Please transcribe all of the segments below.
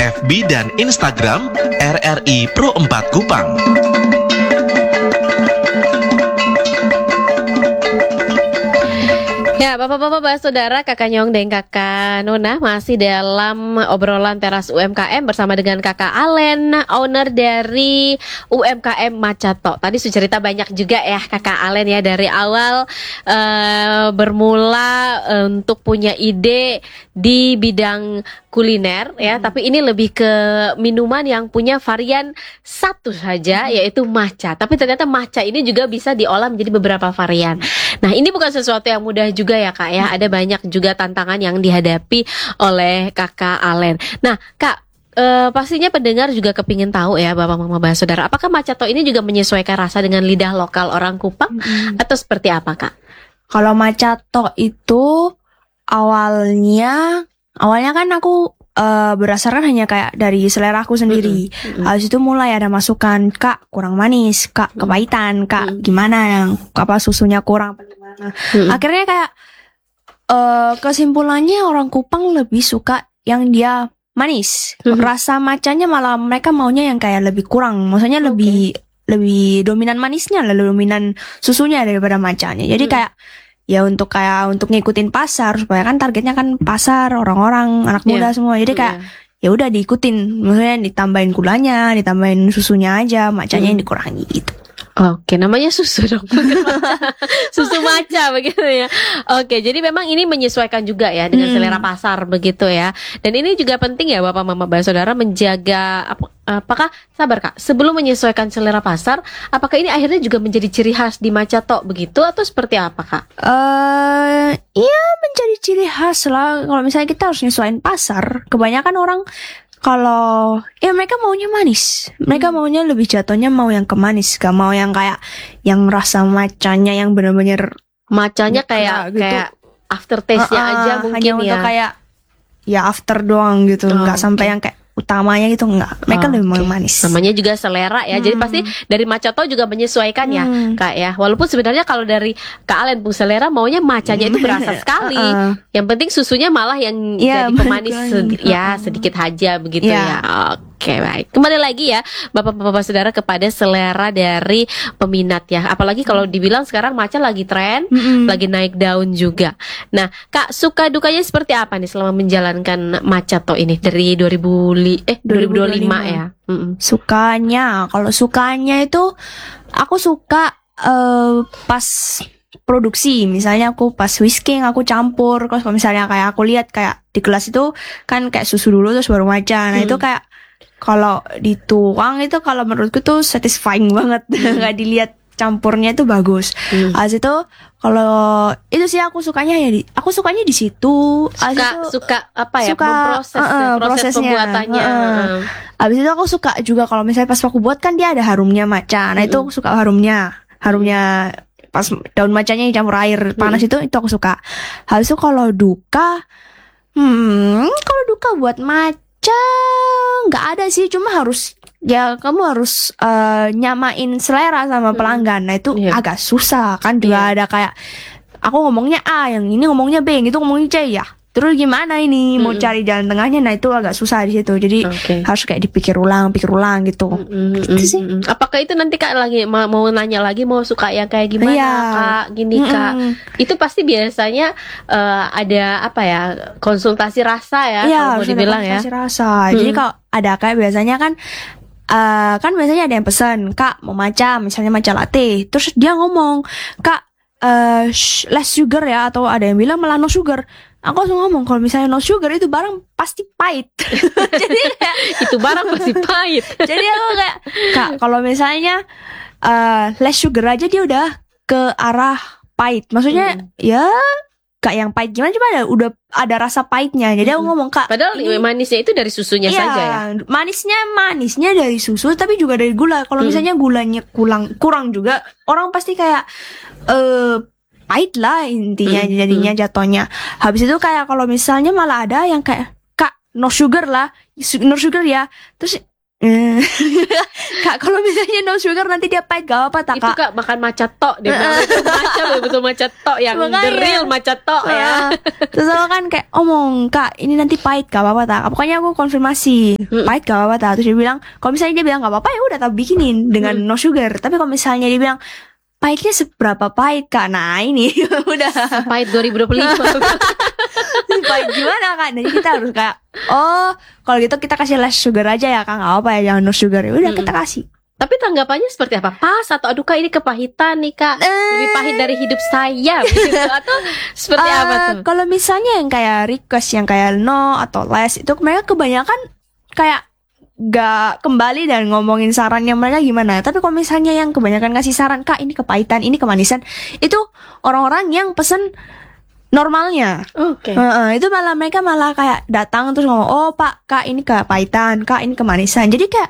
FB dan Instagram RRI Pro 4 Kupang. Ya, Bapak-bapak, saudara, Kakak Nyong dan Kakak Nona masih dalam obrolan teras UMKM bersama dengan Kakak Alen, owner dari UMKM Macato. Tadi sudah cerita banyak juga ya Kakak Alen ya, dari awal bermula untuk punya ide di bidang kuliner ya, tapi ini lebih ke minuman yang punya varian satu saja, yaitu matcha. Tapi ternyata matcha ini juga bisa diolah menjadi beberapa varian. Nah, ini bukan sesuatu yang mudah juga ya Kak ya, ada banyak juga tantangan yang dihadapi oleh Kakak Alen. Nah Kak, pastinya pendengar juga kepingin tahu ya Bapak Mama Saudara, apakah Macato ini juga menyesuaikan rasa dengan lidah lokal orang Kupang atau seperti apa Kak? Kalau Macato itu awalnya kan aku berdasarkan hanya kayak dari selera aku sendiri. Habis itu mulai ada masukan, Kak kurang manis, Kak kepahitan, Kak gimana yang apa susunya kurang apa gimana. Akhirnya kayak kesimpulannya orang Kupang lebih suka yang dia manis. Rasa macanya malah mereka maunya yang kayak lebih kurang. Maksudnya lebih dominan manisnya, lebih dominan susunya daripada macanya. Jadi kayak ya untuk ngikutin pasar, supaya kan targetnya kan pasar, orang-orang anak muda semua. Jadi kayak ya udah diikutin, maksudnya ditambahin gulanya, ditambahin susunya aja, macanya yang dikurangi gitu. Oke, namanya susu dong. Susu matcha begitu ya. Oke, jadi memang ini menyesuaikan juga ya dengan selera pasar begitu ya. Dan ini juga penting ya Bapak Mama Saudara menjaga apakah sabar Kak, sebelum menyesuaikan selera pasar, apakah ini akhirnya juga menjadi ciri khas di Macato begitu atau seperti apa Kak? Iya menjadi ciri khas lah. Kalau misalnya kita harus nyesuaiin pasar, kebanyakan orang kalau ya mereka maunya manis, mereka maunya lebih jatuhnya mau yang ke manis, gak mau yang kayak yang rasa macanya yang benar-benar macanya kayak gitu. Kayak aftertaste-nya aja mungkin hanya ya. Untuk kayak ya after doang gitu, nggak sampai yang kayak utamanya gitu, nggak. Mereka lebih mau yang manis. Namanya juga selera ya. Jadi pasti dari Macato juga menyesuaikan ya Kak ya. Walaupun sebenarnya kalau dari Kak Alen pun selera maunya macanya itu berasa sekali. Yang penting susunya malah yang jadi pemanis sedikit aja begitu ya. Oke, baik. Kembali lagi ya Bapak-bapak Saudara kepada selera dari peminat ya. Apalagi kalau dibilang sekarang matcha lagi tren, lagi naik daun juga. Nah, Kak, suka dukanya seperti apa nih selama menjalankan Macato ini dari 2025 ya? Kalau sukanya itu aku suka pas produksi, misalnya aku pas whisking aku campur, kalau misalnya kayak aku lihat kayak di kelas itu kan kayak susu dulu terus baru matcha. Nah itu kayak kalau dituang itu kalau menurutku tuh satisfying banget. Nggak dilihat campurnya itu bagus. Habis itu kalau itu sih aku sukanya ya aku sukanya di situ. Suka apa ya? Proses pembuatannya. Habis itu aku suka juga kalau misalnya pas aku buat kan dia ada harumnya matcha. Nah itu aku suka harumnya pas daun matchanya dicampur air panas itu aku suka. Habis itu kalau duka buat matcha nggak ada sih, cuma kamu harus nyamain selera sama pelanggan. Nah itu agak susah kan, juga ada kayak aku ngomongnya A, yang ini ngomongnya B, yang itu ngomongnya C ya. Terus gimana ini mau cari jalan tengahnya? Nah itu agak susah di situ. Jadi harus kayak dipikir ulang gitu. Gitu sih. Apakah itu nanti Kak lagi mau nanya lagi mau suka yang kayak gimana Kak? Gini Kak. Itu pasti biasanya ada apa ya? Konsultasi rasa ya kalau mau dibilang ya. Konsultasi rasa. Jadi kalau ada kayak biasanya kan biasanya ada yang pesan, Kak mau matcha, misalnya matcha latte. Terus dia ngomong, Kak less sugar ya, atau ada yang bilang malah no sugar. Aku langsung ngomong kalau misalnya no sugar itu barang pasti pahit. Jadi kayak itu barang pasti pahit. Jadi aku kayak Kak kalau misalnya less sugar aja dia udah ke arah pahit. Maksudnya ya Kak yang pahit gimana, cuma udah ada rasa pahitnya. Jadi aku ngomong Kak, padahal manisnya itu dari susunya saja ya. Manisnya dari susu tapi juga dari gula. Kalau misalnya gulanya kurang juga, orang pasti kayak pahit lah intinya jadinya jatuhnya. Habis itu kayak kalau misalnya malah ada yang kayak Kak no sugar ya. Terus Kak, kalau misalnya no sugar nanti dia pahit gak apa-apa tak Itu Kak? Kak makan matcha tok dia bilang itu matcha betul matcha tok yang Makanya. the real matcha tok ya. Terus aku kan kayak omong, Kak ini nanti pahit gak apa-apa tak? Pokoknya aku konfirmasi pahit gak apa-apa tak? Terus dia bilang, kalau misalnya dia bilang gak apa-apa ya udah tak bikinin dengan no sugar. Tapi kalau misalnya dia bilang pahitnya seberapa pahit Kak? Nah ini udah Pahit 2025. pahit gimana Kak? Jadi kita harus kayak oh kalau gitu kita kasih less sugar aja ya Kak, gak apa ya, jangan no sugar. Ya udah kita kasih. Tapi tanggapannya seperti apa? Pas atau aduh Kak ini kepahitan nih Kak, lebih pahit dari hidup saya gitu. Atau seperti apa tuh? Kalau misalnya yang kayak request yang kayak no atau less itu mereka kebanyakan kayak gak kembali dan ngomongin sarannya mereka gimana. Tapi kalau misalnya yang kebanyakan ngasih saran, Kak ini kepahitan, ini kemanisan, itu orang-orang yang pesen normalnya. Oke. Itu malah mereka malah kayak datang terus ngomong, oh Pak, Kak ini kepahitan, Kak ini kemanisan. Jadi kayak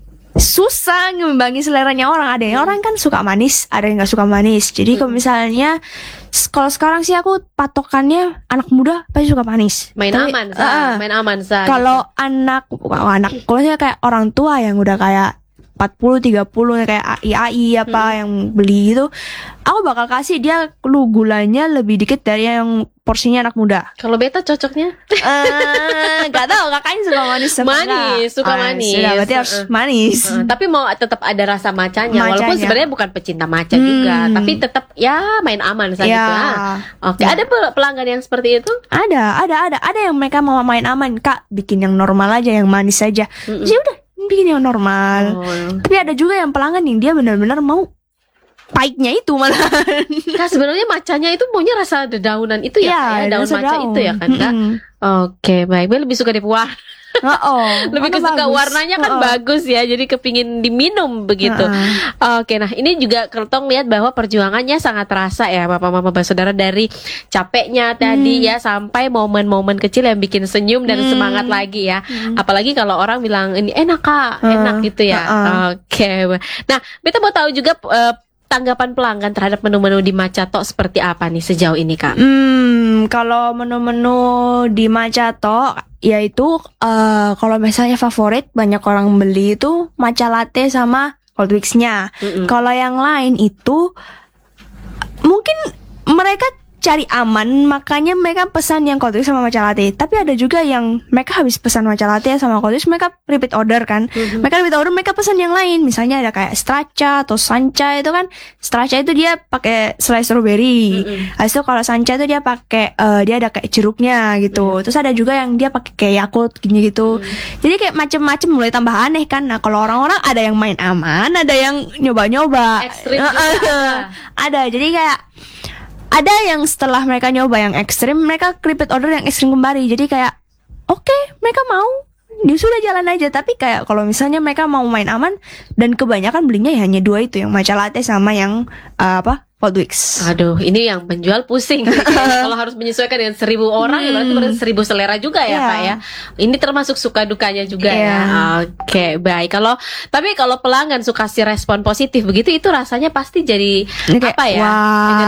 susah ngembangin seleranya orang. Ada yang orang kan suka manis, ada yang nggak suka manis. Jadi kalau misalnya kalau sekarang sih aku patokannya anak muda pasti suka manis. Main Tapi, aman Sa, main aman Sa. kalau anak kalau misalnya kayak orang tua yang udah kayak 40 30 kayak AI apa yang beli itu, aku bakal kasih dia lu gulanya lebih dikit dari yang porsinya anak muda. Kalau beta cocoknya Gak tahu kakaknya suka manis apa manis, enggak? suka manis. Sudah, berarti harus manis. Tapi mau tetap ada rasa macanya, walaupun Macanya. sebenarnya bukan pecinta maca juga, tapi tetap ya main aman saja Ya. gitu. Oke, ada pelanggan yang seperti itu? Ada yang mereka mau main aman, Kak, bikin yang normal aja, yang manis aja. Ya udah, bikin yang normal. Tapi ada juga yang pelanggan yang dia benar-benar mau pahitnya itu malah. Kak sebenarnya macanya itu maunya rasa dedaunan itu ya, Kak, ya? Daun rasa maca daun. itu ya kan Kak? Oke, baik. Bel lebih suka dipuah. Lebih Warna kesuka bagus. warnanya kan bagus ya, jadi kepingin diminum begitu. Oke, nah ini juga Kertong lihat bahwa perjuangannya sangat terasa ya Bapak Mama Saudara, dari capeknya tadi ya sampai momen-momen kecil yang bikin senyum dan semangat lagi ya. Apalagi kalau orang bilang ini enak Kak, enak gitu ya. Oke. Nah, beta mau tahu juga tanggapan pelanggan terhadap menu-menu di Matcha Tok seperti apa nih sejauh ini Kak? Kalau menu-menu di Matcha Tok yaitu kalau misalnya favorit banyak orang beli itu matcha latte sama cold mix-nya. Kalau yang lain itu mungkin mereka cari aman, makanya mereka pesan yang cold mix sama matcha latte. Tapi ada juga yang mereka habis pesan matcha latte sama cold mix, mereka repeat order kan. Mereka repeat order, mereka pesan yang lain. Misalnya ada kayak straccia atau sancha itu kan. Straccia itu dia pakai selai strawberry. Habis itu kalau sancha itu dia pakai dia ada kayak jeruknya gitu. Terus ada juga yang dia pakai kayak Yakult gini gitu. Jadi kayak macem-macem mulai tambah aneh kan. Nah, kalau orang-orang ada yang main aman, ada yang nyoba-nyoba. Ekstrim juga Ada. Jadi kayak ada yang setelah mereka nyoba yang ekstrim, mereka repeat order yang ekstrim kembali. Jadi kayak oke, mereka mau, dia sudah jalan aja. Tapi kayak kalau misalnya mereka mau main aman, dan kebanyakan belinya ya hanya dua itu, yang matcha latte sama yang cold mix. Aduh, ini yang penjual pusing. Kalau harus menyesuaikan dengan 1.000 orang, ya berarti 1.000 selera juga ya Kak ya. Ini termasuk suka dukanya juga ya. Oke, baik. Tapi kalau pelanggan suka kasih respon positif begitu, itu rasanya pasti jadi apa ya? Wah.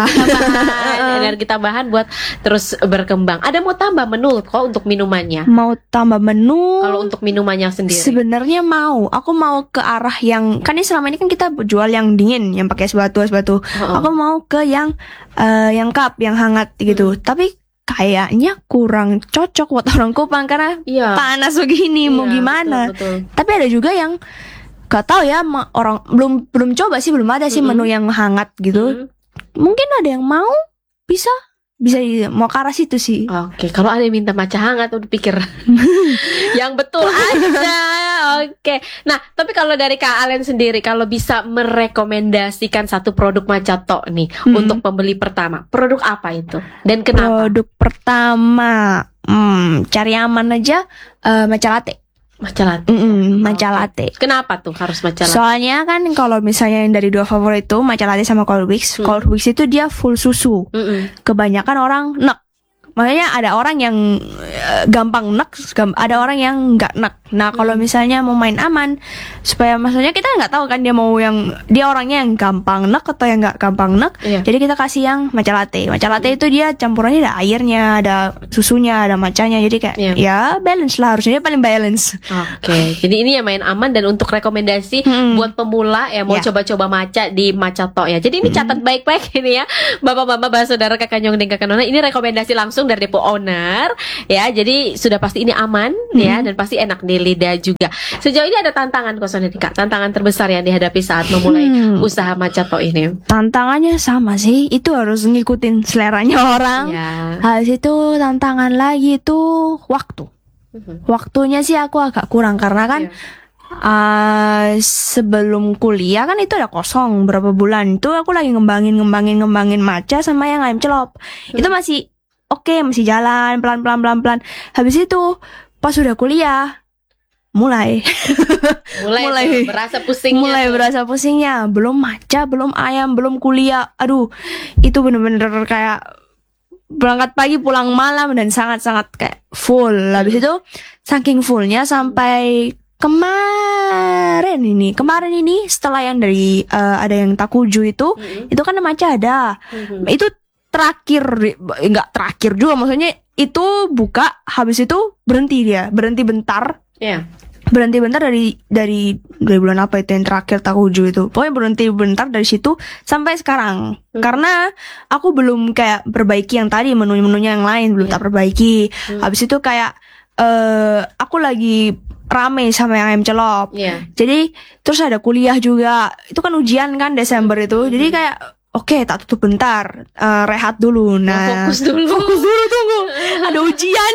Energi tambahan buat terus berkembang. Ada mau tambah menu kok untuk minumannya? Mau tambah menu? Kalau untuk minumannya sendiri? Sebenarnya aku mau ke arah yang kan ini selama ini kan kita jual yang dingin, yang pakai es batu. Aku mau ke yang cup, yang hangat gitu. Tapi kayaknya kurang cocok buat orang Kupang karena panas begini, mau gimana? Betul. Tapi ada juga yang gak tahu ya, orang belum coba sih, belum ada sih menu yang hangat gitu. Mungkin ada yang mau, bisa mau ke arah situ sih. Oke, kalau ada yang minta matcha hangat udah pikir yang betul aja. Oke. Nah, tapi kalau dari Kak Alen sendiri, kalau bisa merekomendasikan satu produk Matcha Tok nih untuk pembeli pertama, produk apa itu dan kenapa? Produk pertama, cari aman aja, matcha latte. Matcha latte. Matcha latte. Kenapa tuh harus matcha latte? Soalnya kan kalau misalnya yang dari dua favorit itu matcha latte sama cold mix, cold mix itu dia full susu. Kebanyakan orang makanya ada orang yang gampang nek, ada orang yang nggak nek. Nah kalau misalnya mau main aman, supaya maksudnya kita nggak tahu kan dia orangnya yang gampang nek atau yang nggak gampang nek. Jadi kita kasih yang matcha latte. Matcha latte itu dia campurannya ada airnya, ada susunya, ada matchanya. Jadi kayak ya balance lah, harusnya dia paling balance. Oke. Jadi ini ya main aman. Dan untuk rekomendasi buat pemula ya mau coba-coba matcha di Matcha Talk ya. Jadi ini catat baik-baik ini ya, bapak-bapak, saudara, kakak Nyong dan kakak Nona. Ini rekomendasi langsung dari depo owner ya. Jadi sudah pasti ini aman ya, dan pasti enak di lidah juga. Sejauh ini ada tantangan kosan ini Kak, tantangan terbesar yang dihadapi saat memulai usaha Matcha Talk ini? Tantangannya sama sih, itu harus ngikutin seleranya orang. Habis itu tantangan lagi itu waktu. Waktunya sih aku agak kurang karena kan sebelum kuliah kan itu ada kosong berapa bulan. Itu aku lagi ngembangin matcha sama yang ayam celop. Itu masih oke, masih jalan pelan-pelan. Habis itu pas udah kuliah mulai berasa pusingnya. Berasa pusingnya. Belum matcha, belum ayam, belum kuliah. Aduh, itu bener-bener kayak berangkat pagi pulang malam dan sangat-sangat kayak full. Habis itu saking fullnya sampai kemarin ini setelah yang dari ada yang Takuju itu kan matcha ada. Itu nggak terakhir juga, maksudnya itu buka habis itu berhenti bentar. Berhenti bentar dari bulan apa itu yang terakhir Takuju itu. Pokoknya berhenti bentar dari situ sampai sekarang. Karena aku belum kayak perbaiki yang tadi menu-menunya yang lain belum tak perbaiki. Habis itu kayak aku lagi rame sama yang ayam celop. Jadi terus ada kuliah juga. Itu kan ujian kan Desember itu. Jadi kayak oke, tak tutup bentar, rehat dulu. Nah, fokus dulu, tunggu. Ada ujian.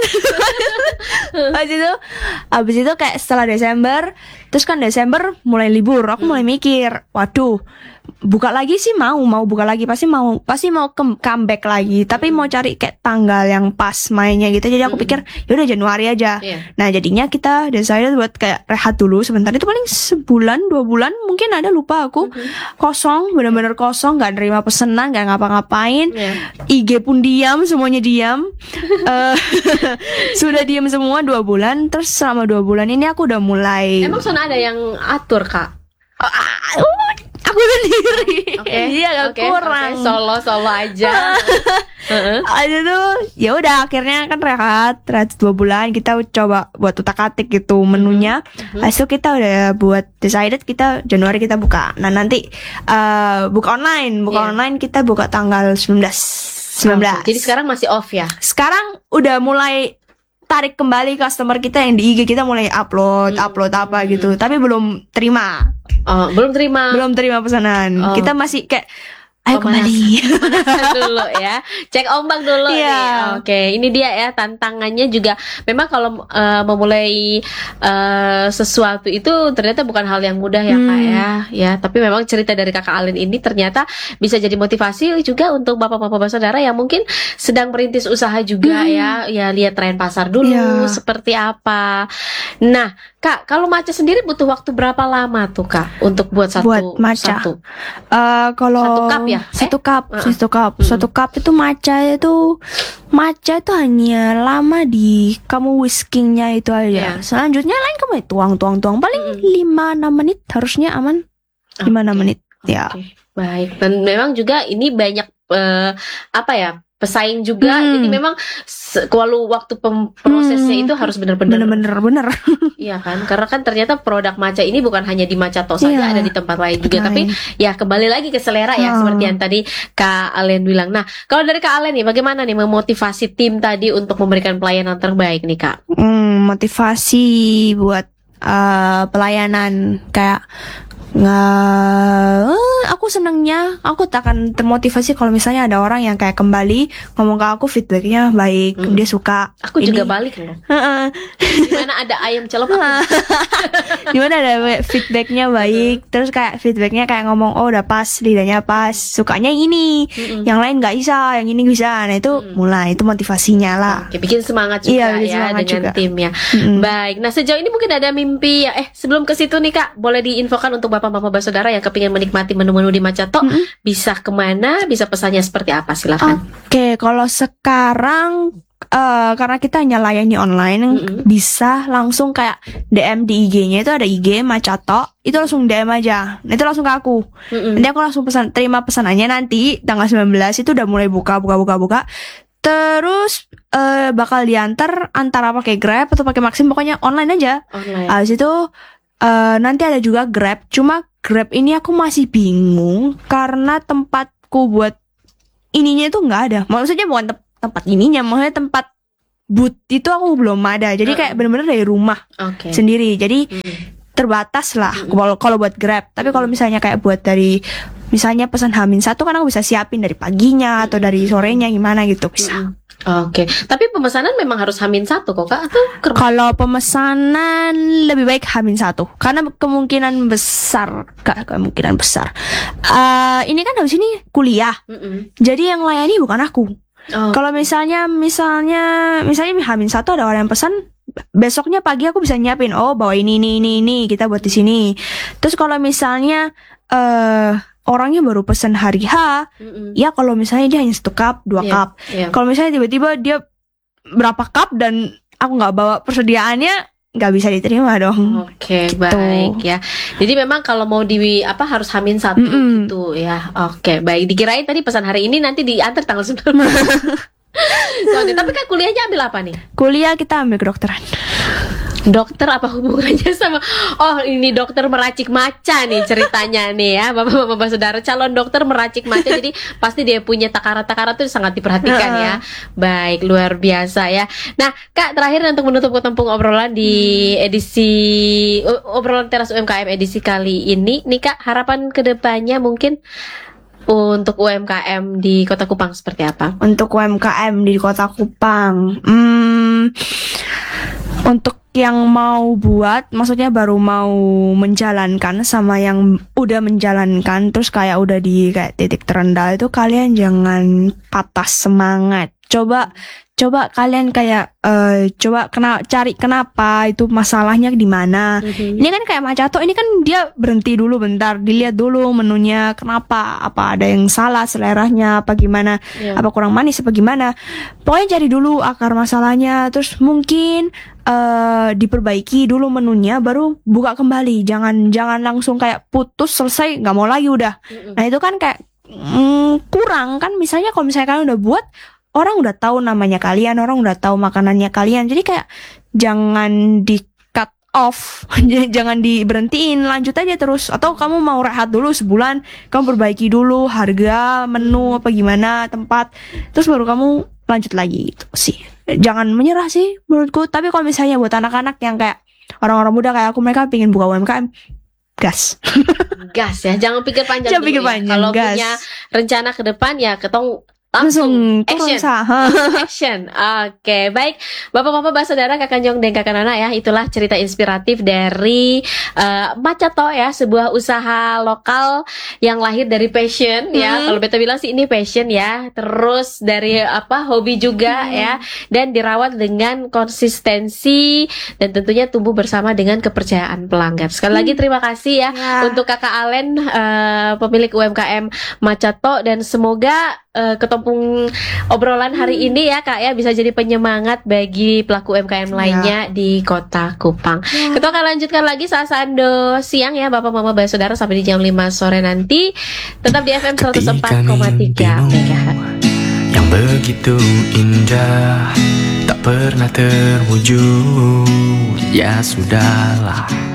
Habis itu kayak setelah Desember, terus kan Desember mulai libur. Aku mulai mikir, waduh, buka lagi sih mau buka lagi, pasti mau comeback lagi. Tapi mau cari kayak tanggal yang pas mainnya gitu. Jadi aku pikir, yaudah Januari aja. Nah jadinya kita decided buat kayak rehat dulu sebentar. Itu paling sebulan 2 bulan mungkin ada, lupa aku. Kosong, benar-benar kosong, nggak nerima pesanan, nggak ngapa-ngapain. IG pun diam, semuanya diam. Sudah diam semua 2 bulan. Terus selama 2 bulan ini aku udah mulai. Emang sana ada yang atur Kak? Aku sendiri. Iya, agak kurang. Solo aja. Aja tuh, ya udah akhirnya kan rehat 2 bulan, kita coba buat utak-atik gitu menunya. Habis itu kita udah buat decided kita Januari kita buka. Nah nanti buka online kita buka tanggal 19. Jadi sekarang masih off ya? Sekarang udah mulai tarik kembali customer kita yang di IG kita, mulai upload apa gitu. Tapi belum terima. Belum terima pesanan. Kita masih kayak ayo kembali. Pemanasan dulu ya. Cek ombak dulu nih. Oke, ini dia ya tantangannya juga. Memang kalau memulai sesuatu itu ternyata bukan hal yang mudah ya Kak ya. Tapi memang cerita dari Kakak Alen ini ternyata bisa jadi motivasi juga untuk bapak-bapak saudara yang mungkin sedang merintis usaha juga ya. Ya lihat tren pasar dulu seperti apa. Nah, Kak, kalau matcha sendiri butuh waktu berapa lama tuh Kak untuk buat matcha? Kalau satu cup ya? Satu cup itu matcha itu hanya lama di kamu whiskingnya itu aja. Selanjutnya lain kamu tuang paling 5-6 menit harusnya aman. 5-6 menit. Ya. Baik. Dan memang juga ini banyak pesaing juga. Jadi memang kalau waktu prosesnya itu harus benar-benar. Iya kan? Karena kan ternyata produk matcha ini bukan hanya di Matcha Talk saja, ada di tempat lain juga. Tapi ya kembali lagi ke selera ya, seperti yang tadi Kak Alen bilang. Nah, kalau dari Kak Alen nih, bagaimana nih memotivasi tim tadi untuk memberikan pelayanan terbaik nih Kak? Motivasi buat pelayanan kayak aku senengnya, aku tak akan termotivasi kalau misalnya ada orang yang kayak kembali ngomong ke aku feedbacknya baik, dia suka. Aku juga balik loh. Dimana ada ayam celop dimana ada feedbacknya baik, terus kayak feedbacknya kayak ngomong oh udah pas, lidahnya pas, sukanya ini, yang lain nggak bisa, yang ini bisa. Nah itu mulai, itu motivasinya lah. Oke, bikin semangat juga semangat dengan timnya. Baik, nah sejauh ini mungkin ada mimpi ya. Sebelum ke situ nih Kak, boleh diinfokan untuk bapak-bapak saudara yang kepingin menikmati menu-menu di Matcha Talk, bisa kemana, bisa pesannya seperti apa, silakan. Oke, kalau sekarang karena kita hanya layani online, bisa langsung kayak DM di IG-nya itu ada IG Macato, itu langsung DM aja. Itu langsung ke aku. Nanti aku langsung terima pesanannya nanti tanggal 19 itu udah mulai buka. Terus bakal diantar antara pakai Grab atau pakai Maxim, pokoknya online aja. Habis itu nanti ada juga Grab. Cuma Grab ini aku masih bingung karena tempatku buat ininya itu nggak ada. Maksudnya bukan tempat ininya, maksudnya tempat boot itu aku belum ada. Jadi kayak bener-bener dari rumah sendiri. Jadi terbatas lah kalau buat Grab. Tapi kalau misalnya kayak buat dari misalnya pesan H-1 kan aku bisa siapin dari paginya atau dari sorenya gimana gitu bisa. Oke. Tapi pemesanan memang harus H-1 kok Kak atau kalau pemesanan lebih baik H-1 karena kemungkinan besar ini kan habis ini kuliah. Jadi yang layani bukan aku. Kalau misalnya H-1 ada orang yang pesan, besoknya pagi aku bisa nyiapin, bawa ini kita buat di sini. Terus kalau misalnya orangnya baru pesan hari H, ya kalau misalnya dia hanya 1 cup, 2 cup. Kalau misalnya tiba-tiba dia berapa cup dan aku nggak bawa persediaannya, nggak bisa diterima dong. Oke, gitu. Baik ya. Jadi memang kalau mau harus H-1 gitu ya. Oke, baik. Dikirain tadi pesan hari ini nanti diantar tanggal 19. Tapi kan kuliahnya ambil apa nih? Kuliah kita ambil kedokteran. Dokter apa hubungannya sama ini dokter meracik maca nih ceritanya nih ya Bapak-bapak saudara, calon dokter meracik maca. Jadi pasti dia punya takaran-takaran tuh sangat diperhatikan ya. Baik, luar biasa ya. Nah Kak, terakhir untuk menutup ketempung obrolan di edisi obrolan teras UMKM edisi kali ini nih Kak, harapan kedepannya mungkin untuk UMKM di Kota Kupang seperti apa? Untuk UMKM di Kota Kupang, untuk yang mau buat, maksudnya baru mau menjalankan sama yang udah menjalankan terus kayak udah di kayak titik terendah itu, kalian jangan patah semangat. Coba kalian kayak cari kenapa itu masalahnya di mana. Ini kan kayak Macato ini kan dia berhenti dulu bentar, dilihat dulu menunya kenapa, apa ada yang salah seleranya apa gimana, apa kurang manis apa gimana. Pokoknya cari dulu akar masalahnya, terus mungkin diperbaiki dulu menunya, baru buka kembali. Jangan langsung kayak putus selesai nggak mau lagi udah. Nah itu kan kayak kurang kan. Misalnya kalau misalnya kalian udah buat, orang udah tahu namanya kalian, orang udah tahu makanannya kalian. Jadi kayak jangan di cut off, jangan diberhentiin, lanjut aja terus. Atau kamu mau rehat dulu sebulan, kamu perbaiki dulu harga, menu apa gimana, tempat, terus baru kamu lanjut lagi gitu sih. Jangan menyerah sih menurutku. Tapi kalau misalnya buat anak-anak yang kayak orang-orang muda kayak aku, mereka pengen buka UMKM, gas ya, jangan pikir panjang. Kalau punya rencana ke depan ya langsung action. Oke, baik. Bapak-bapak, saudara, kakak Jong dan kakak Nana ya, itulah cerita inspiratif dari Macato ya, sebuah usaha lokal yang lahir dari passion ya. Kalau beta bilang sih ini passion ya. Terus dari hobi juga ya, dan dirawat dengan konsistensi dan tentunya tumbuh bersama dengan kepercayaan pelanggan. Sekali lagi terima kasih ya untuk kakak Alen, pemilik UMKM Macato, dan semoga ketempung obrolan hari ini ya Kak ya bisa jadi penyemangat bagi pelaku UMKM lainnya di Kota Kupang. Kita akan lanjutkan lagi saat Sando siang ya Bapak Mama Bayi Saudara, sampai di jam 5 sore nanti. Tetap di FM 104,3 MHz. Yang begitu indah tak pernah terwujud, ya sudahlah.